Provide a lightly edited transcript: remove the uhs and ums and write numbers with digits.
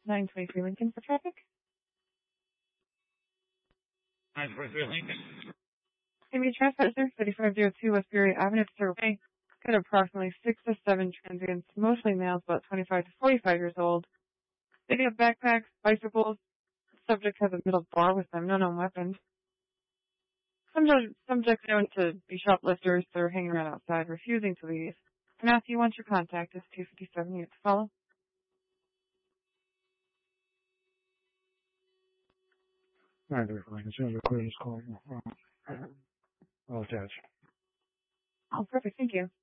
923 Lincoln for traffic. 923 Lincoln. Maybe Trespasser, 3502 West Bury Avenue, Survey. Got approximately 6 to 7 transients, mostly males, about 25 to 45 years old. They have backpacks, bicycles. The subject has a middle bar with them, no known weapons. Some subjects known to be shoplifters. They're hanging around outside, refusing to leave. Matthew, once your contact is 257 units. Follow. 923 Lincoln. As soon as we clear this call, I'll attach. Oh, perfect. Thank you.